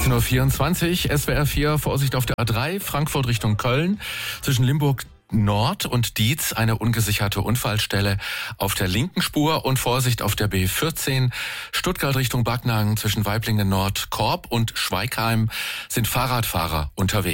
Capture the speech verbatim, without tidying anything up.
achtzehn Uhr vierundzwanzig, S W R vier, Vorsicht auf der A drei, Frankfurt Richtung Köln, zwischen Limburg Nord und Dietz eine ungesicherte Unfallstelle auf der linken Spur und Vorsicht auf der B vierzehn, Stuttgart Richtung Backnang zwischen Weiblingen Nord, Korb und Schweigheim sind Fahrradfahrer unterwegs.